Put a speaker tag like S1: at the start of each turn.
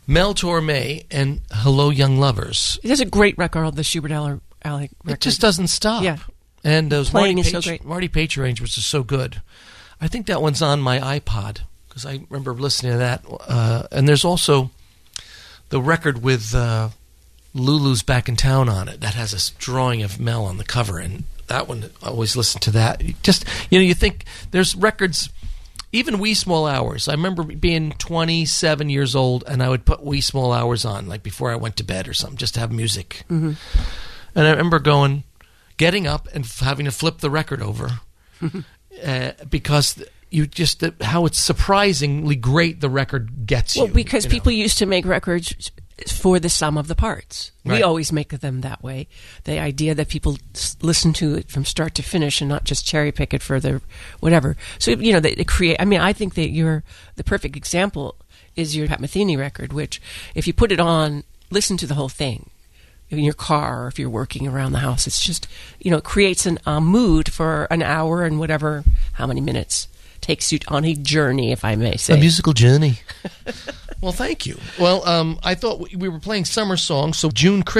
S1: Mel Torme and Hello Young Lovers.
S2: It is a great record, the Schubert Alley record.
S1: It just doesn't stop.
S2: Yeah.
S1: And those
S2: Playing is so great.
S1: Marty Page arrangements are so good. I think that one's on my iPod because I remember listening to that. And there's also the record with Lulu's Back in Town on it that has a drawing of Mel on the cover, and that one, I always listen to that. You think there's records, even Wee Small Hours. I remember being 27 years old, and I would put Wee Small Hours on, like before I went to bed or something, just to have music. Mm-hmm. And I remember getting up and having to flip the record over because how it's surprisingly great the record gets you.
S2: Well, because people used to make records for the sum of the parts.
S1: Right.
S2: We always make them that way. The idea that people listen to it from start to finish and not just cherry pick it for the whatever. So, they create... I mean, I think that the perfect example is your Pat Metheny record, which if you put it on, listen to the whole thing in your car or if you're working around the house. It's just, it creates a mood for an hour and whatever, how many minutes. Takes you on a journey, if I may say.
S1: A musical journey. Well, thank you. Well, I thought we were playing summer songs, so June